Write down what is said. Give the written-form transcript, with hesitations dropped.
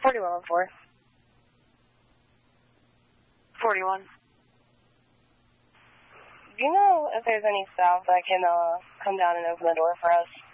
4114. 41. Do you know if there's any staff that can come down and open the door for us?